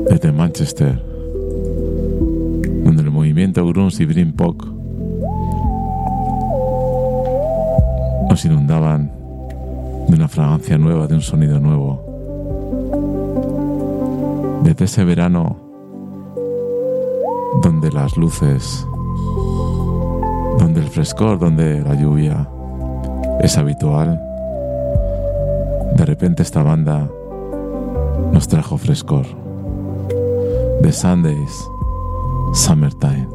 desde Manchester, donde el movimiento grunge y Britpop nos inundaban de una fragancia nueva, de un sonido nuevo. Desde ese verano donde las luces, donde el frescor, donde la lluvia es habitual, de repente esta banda nos trajo frescor. The Sundays, Summertime.